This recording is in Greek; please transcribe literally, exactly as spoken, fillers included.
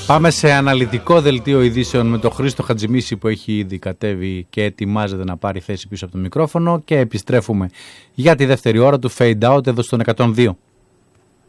Πάμε σε αναλυτικό δελτίο ειδήσεων με τον Χρήστο Χατζημίση που έχει ήδη κατέβει και ετοιμάζεται να πάρει θέση πίσω από το μικρόφωνο και επιστρέφουμε για τη δεύτερη ώρα του Fade Out εδώ στον εκατόν δύο.